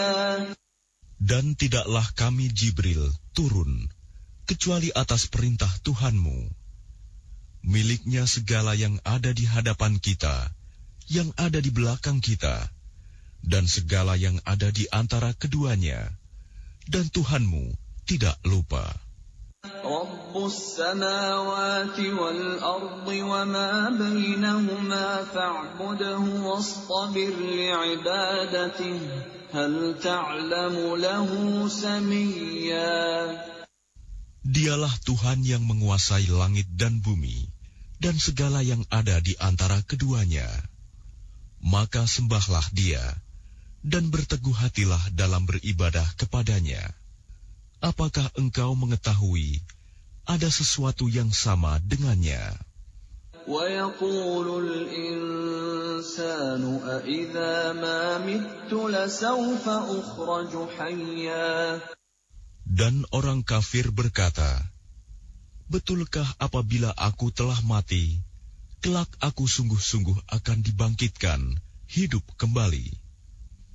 سميا. Dan tidaklah kami Jibril turun kecuali atas perintah Tuhanmu. Miliknya segala yang ada di hadapan kita, yang ada di belakang kita, dan segala yang ada di antara keduanya. Dan Tuhanmu tidak lupa. رب السماوات والأرض وما بينهما فاعبده واصطبر لعبادته هل تعلم له سميا. Dialah Tuhan yang menguasai langit dan bumi, dan segala yang ada di antara keduanya. Maka sembahlah Dia, dan berteguh hatilah dalam beribadah kepadanya. Apakah engkau mengetahui ada sesuatu yang sama dengannya? وَيَقُولُ الْإِنسَانُ أَإِذَا مَا مِتُّ لَسَوْفَ أُخْرَجُ حَيًّا. Dan orang kafir berkata, betulkah apabila aku telah mati, kelak aku sungguh-sungguh akan dibangkitkan, hidup kembali?